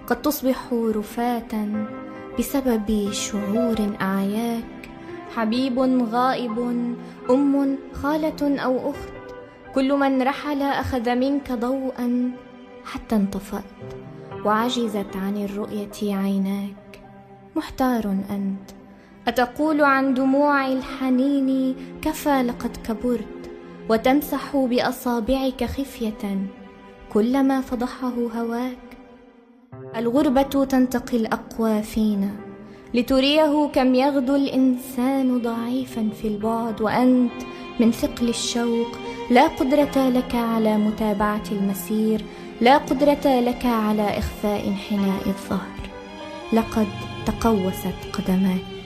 قد تصبح رفاة بسبب شعور أعياك، حبيب غائب، أم، خالة أو أخت، كل من رحل أخذ منك ضوءا حتى انطفأت وعجزت عن الرؤية عيناك. محتار أنت، أتقول عن دموع الحنين كفى لقد كبرت، وتمسح بأصابعك خفية كل ما فضحه هواك. الغربة تنتقي الأقوى فينا لتريه كم يغدو الإنسان ضعيفا في البعد، وأنت من ثقل الشوق لا قدرة لك على متابعة المسير، لا قدرة لك على إخفاء انحناء الظهر. لقد تقوست قدماك.